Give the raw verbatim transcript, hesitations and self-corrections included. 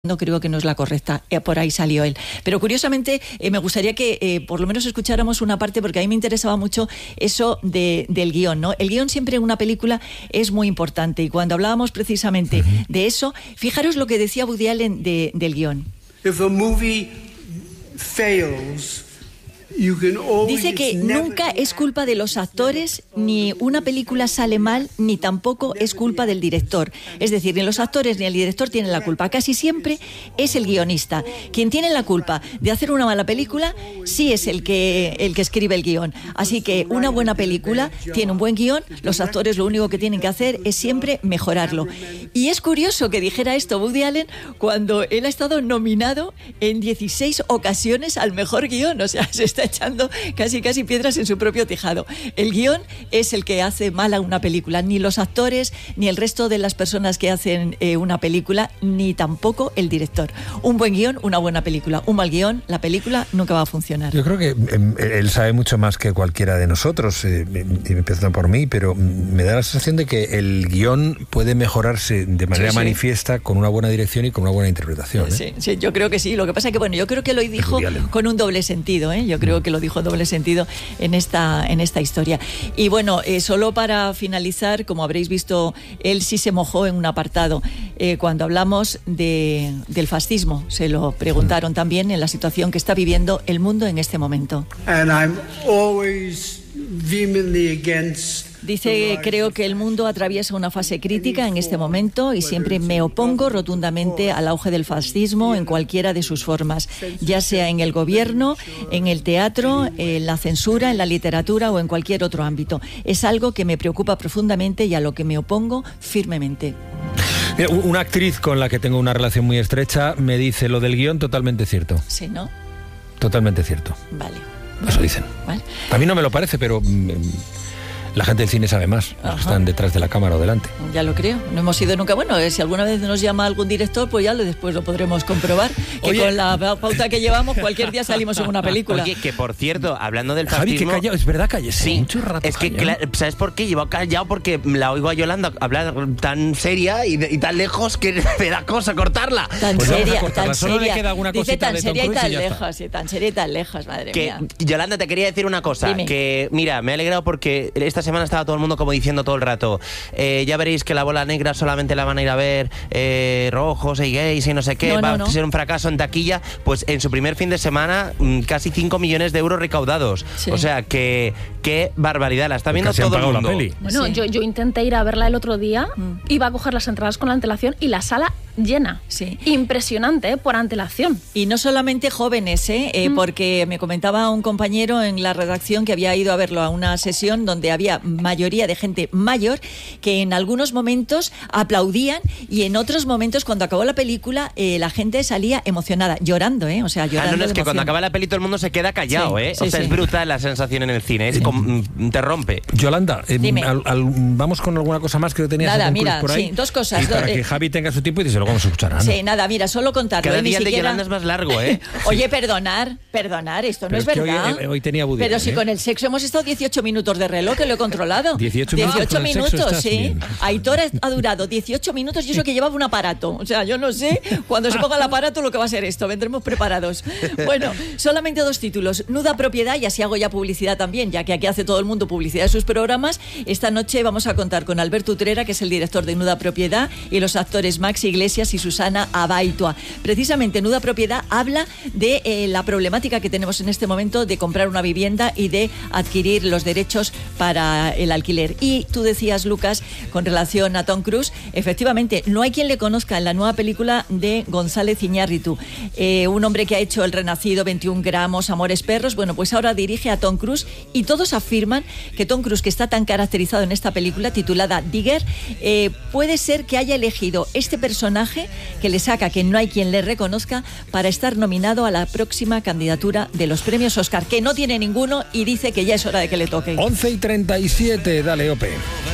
No creo que no es la correcta, eh, por ahí salió él. Pero curiosamente eh, me gustaría que eh, por lo menos escucháramos una parte, porque a mí me interesaba mucho eso de, del guión, ¿no? El guión siempre en una película es muy importante, y cuando hablábamos precisamente uh-huh. de eso, fijaros lo que decía Woody Allen de, del guión. If a movie fails, dice que nunca es culpa de los actores, ni una película sale mal, ni tampoco es culpa del director. Es decir, ni los actores ni el director tienen la culpa. Casi siempre es el guionista. Quien tiene la culpa de hacer una mala película, sí es el que, el que escribe el guión. Así que una buena película tiene un buen guión, los actores lo único que tienen que hacer es siempre mejorarlo. Y es curioso que dijera esto Woody Allen cuando él ha estado nominado en dieciséis ocasiones al mejor guión. O sea, se está echando casi casi piedras en su propio tejado. El guión es el que hace mala una película, ni los actores, ni el resto de las personas que hacen eh, una película, ni tampoco el director. Un buen guión, una buena película. Un mal guión, la película nunca va a funcionar. Yo creo que eh, él sabe mucho más que cualquiera de nosotros, eh, y empezando por mí, pero me da la sensación de que el guión puede mejorarse de manera sí, sí. manifiesta con una buena dirección y con una buena interpretación. ¿eh? Sí, sí, yo creo que sí. Lo que pasa es que, bueno, yo creo que lo dijo con un doble sentido, ¿eh? Yo creo que lo dijo en doble sentido en esta, en esta historia. Y bueno, eh, solo para finalizar, como habréis visto, él sí se mojó en un apartado. Eh, cuando hablamos de, del fascismo, se lo preguntaron también en la situación que está viviendo el mundo en este momento. And I'm always vehemently against. Dice, creo que el mundo atraviesa una fase crítica en este momento y siempre me opongo rotundamente al auge del fascismo en cualquiera de sus formas, ya sea en el gobierno, en el teatro, en la censura, en la literatura o en cualquier otro ámbito. Es algo que me preocupa profundamente y a lo que me opongo firmemente. Mira, una actriz con la que tengo una relación muy estrecha me dice lo del guión totalmente cierto. Sí, ¿no? Totalmente cierto. Vale. Eso dicen. Vale. A mí no me lo parece, pero... la gente del cine sabe más, los que están detrás de la cámara o delante. Ya lo creo, no hemos ido nunca. Bueno, si alguna vez nos llama algún director, pues ya lo, después lo podremos comprobar. Que Oye, con la pauta que llevamos, cualquier día salimos en una película. Oye, que por cierto, hablando del Javi, fascismo... que callado, es verdad, callé. Sí, mucho rato es que, callado. ¿sabes por qué? Llevo callado porque la oigo a Yolanda hablar tan seria y, y tan lejos que me da cosa cortarla. Tan pues seria, tan Solo seria. Le queda alguna Dice tan de seria y tan y lejos, sí, tan seria y tan lejos, madre que, mía. Yolanda, te quería decir una cosa. Dime. Que, mira, me he alegrado porque esta semana estaba todo el mundo como diciendo todo el rato, eh, ya veréis que la bola negra solamente la van a ir a ver eh, rojos y gays y no sé qué, no, va no, a no. ser un fracaso en taquilla. Pues en su primer fin de semana casi cinco millones de euros recaudados. Sí. O sea que qué barbaridad, la está viendo todo el mundo. La peli. Bueno, sí. yo, yo intenté ir a verla el otro día, mm. iba a coger las entradas con la antelación y la sala llena. Sí. Impresionante, ¿eh? Por antelación. Y no solamente jóvenes, ¿eh? Eh, mm. porque me comentaba un compañero en la redacción que había ido a verlo a una sesión donde había mayoría de gente mayor que en algunos momentos aplaudían y en otros momentos cuando acabó la película eh, la gente salía emocionada, llorando, ¿eh? O sea, llorando. Ah, no, no, es que emoción. cuando acaba la peli todo el mundo se queda callado, sí, ¿eh? Sí, o sea, sí. es brutal la sensación en el cine, es como, te rompe. Yolanda, eh, al, al, vamos con alguna cosa más que tenías nada, mira, por ahí. Sí, dos cosas. Y para eh, que Javi tenga su tiempo y dice, lo vamos a escuchar. ¿no? Sí, nada, mira, solo contarlo. Cada ¿eh? día Ni el de siquiera... Yolanda es más largo, ¿eh? Oye, perdonar, perdonar, esto Pero no es, es que verdad. Hoy, hoy tenía Woody, Pero ¿eh? si con el sexo hemos estado dieciocho minutos de reloj, que lo he controlado. dieciocho minutos. dieciocho con el minutos, sexo estás sí. bien. Aitor ha durado dieciocho minutos y eso que llevaba un aparato. O sea, yo no sé cuando se ponga el aparato lo que va a ser esto. Vendremos preparados. Bueno, solamente dos títulos. Nuda Propiedad, y así hago ya publicidad también, ya que aquí hace todo el mundo publicidad de sus programas. Esta noche vamos a contar con Alberto Utrera, que es el director de Nuda Propiedad, y los actores Max Iglesias y Susana Abaitua. Precisamente Nuda Propiedad habla de eh, la problemática que tenemos en este momento de comprar una vivienda y de adquirir los derechos para el alquiler. Y tú decías, Lucas, con relación a Tom Cruise, efectivamente, no hay quien le conozca en la nueva película de González Iñárritu, eh, un hombre que ha hecho El Renacido, veintiún gramos, Amores Perros. Bueno, pues ahora dirige a Tom Cruise y todos afirman que Tom Cruise, que está tan caracterizado en esta película titulada Digger, eh, puede ser que haya elegido este personaje que le saca que no hay quien le reconozca para estar nominado a la próxima candidatura de los premios Oscar, que no tiene ninguno y dice que ya es hora de que le toque. once y treinta y siete, dale, Ope.